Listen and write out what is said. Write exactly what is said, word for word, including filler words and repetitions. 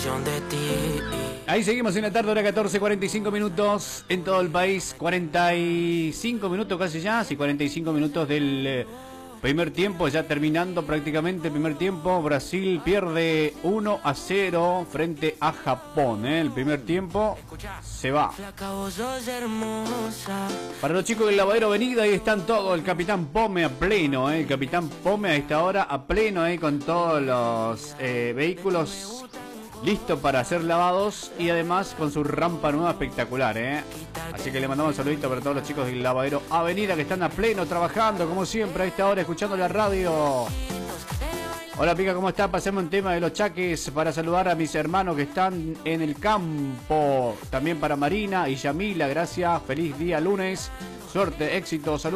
ilusión de ti. Ahí seguimos en la tarde, hora catorce, cuarenta y cinco minutos en todo el país, cuarenta y cinco minutos casi ya, sí, cuarenta y cinco minutos del eh, primer tiempo, ya terminando prácticamente el primer tiempo. Brasil pierde uno a cero frente a Japón, ¿eh? El primer tiempo se va. Para los chicos del lavadero Avenida, ahí están todos, el Capitán Pome a pleno, ¿eh? El Capitán Pome a esta hora a pleno, ¿eh? Con todos los eh, vehículos listo para ser lavados y además con su rampa nueva espectacular, ¿eh? Así que le mandamos un saludito para todos los chicos del lavadero Avenida que están a pleno trabajando como siempre a esta hora escuchando la radio. Hola Pica, ¿cómo está? Pasemos un tema de los chaques para saludar a mis hermanos que están en el campo. También para Marina y Yamila, gracias. Feliz día lunes. Suerte, éxito, salud.